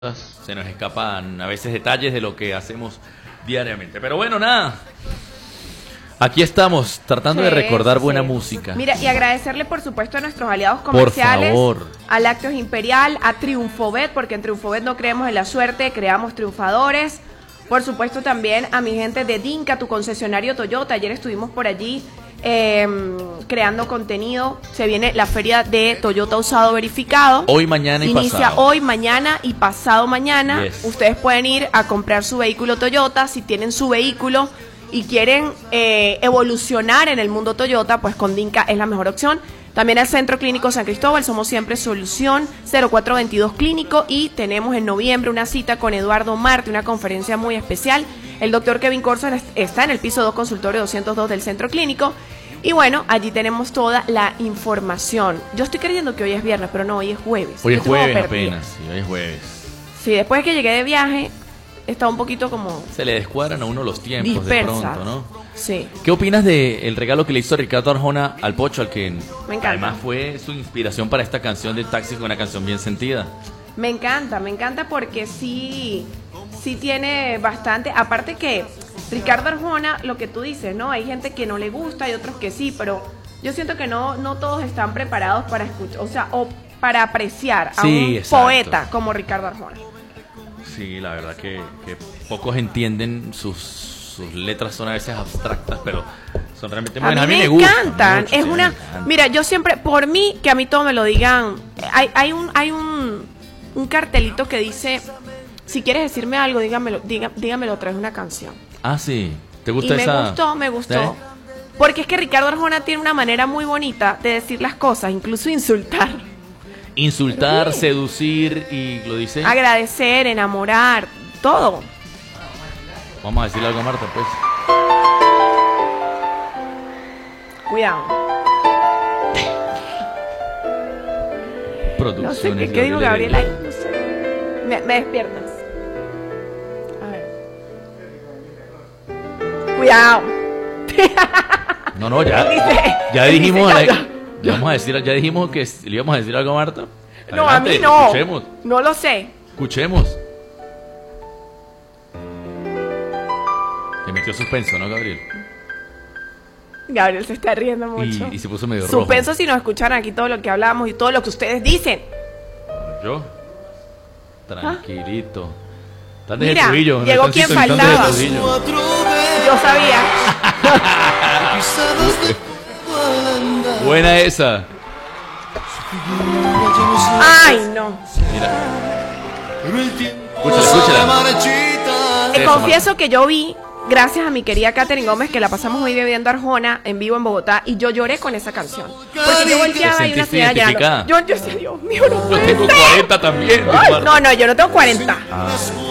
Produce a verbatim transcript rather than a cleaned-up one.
Se nos escapan a veces detalles de lo que hacemos diariamente. Pero bueno, nada. Aquí estamos, tratando Sí, de recordar sí. buena música. Mira, y agradecerle por supuesto a nuestros aliados comerciales, Por favor. a Lácteos Imperial, a Triunfobet, porque en Triunfobet no creemos en la suerte, creamos triunfadores. Por supuesto también a mi gente de Dinka, tu concesionario Toyota. Ayer estuvimos por allí eh, creando contenido. Se viene la feria de Toyota usado verificado. Hoy, mañana y Inicia pasado. hoy, mañana y pasado mañana. Yes. Ustedes pueden ir a comprar su vehículo Toyota. Si tienen su vehículo y quieren eh, evolucionar en el mundo Toyota, pues con Dinka es la mejor opción. También al Centro Clínico San Cristóbal, somos siempre solución cero cuatro veintidós Clínico, y tenemos en noviembre una cita con Eduardo Marte, una conferencia muy especial. El doctor Kevin Corson está en el piso dos, consultorio doscientos dos del Centro Clínico. Y bueno, allí tenemos toda la información. Yo estoy creyendo que hoy es viernes, pero no, hoy es jueves. Hoy es Yo estoy como jueves perdida. apenas. Sí, hoy es jueves. Sí, después de que llegué de viaje, estaba un poquito como Se le descuadran a uno los tiempos dispersa. de pronto, ¿no? Sí. ¿Qué opinas del regalo que le hizo Ricardo Arjona al Pocho, al que Me encanta. además fue su inspiración para esta canción de Taxi, con una canción bien sentida? Me encanta, me encanta porque sí, sí tiene bastante. Aparte que Ricardo Arjona, lo que tú dices, ¿no? Hay gente que no le gusta y otros que sí, pero yo siento que no, no todos están preparados para escuchar, o sea, o para apreciar a Sí, un exacto. poeta como Ricardo Arjona. Sí, la verdad que, que pocos entienden sus, sus letras, son a veces abstractas, pero son realmente A buenas. mí, A mí me me gustan encantan, mucho, es sí, me una, encantan. mira, yo siempre, por mí, que a mí todo me lo digan, hay, hay un, hay un, un cartelito que dice, si quieres decirme algo, dígamelo, diga, dígamelo a través de una canción. Ah, sí. ¿Te Y gusta me esa? gustó, me gustó. ¿Eh? Porque es que Ricardo Arjona tiene una manera muy bonita de decir las cosas, incluso insultar, Insultar, Sí. seducir y lo dice. agradecer, enamorar, todo. Vamos a decirle algo a Marta, pues. Cuidado. No Producciones. sé qué, qué dijo Gabriel Gabriela. Heredia. No sé. Me, me despiertas. A ver. Cuidado. No, no, ya. Dice- Ya él dijimos. dice, a la- ya, ya. ya vamos a decir, ya dijimos que le íbamos a decir algo a Marta. No, a Adelante, mí no. Escuchemos. No lo sé. Escuchemos. Le metió suspenso, ¿no, Gabriel? Gabriel se está riendo mucho. Y, y se puso medio rojo. Suspenso si nos escucharan aquí todo lo que hablamos y todo lo que ustedes dicen. Yo. Tranquilito. Están desde Mira, Trujillo, me llegó están quien sintonizando desde faltaba. Trujillo. Yo sabía. Buena esa. Ay, no. Mira. Escúchala, escúchala. Te Eso, confieso que yo vi, gracias a mi querida Katherine Gómez, que la pasamos muy bien viendo Arjona en vivo en Bogotá, y yo lloré con esa canción. Porque yo volteaba ¿Te y una sentiste señora identificada? llorando. Yo, yo decía, Dios mío, no Yo puede tengo ser. cuarenta también. Ay, no, no, yo no tengo cuarenta. Ah.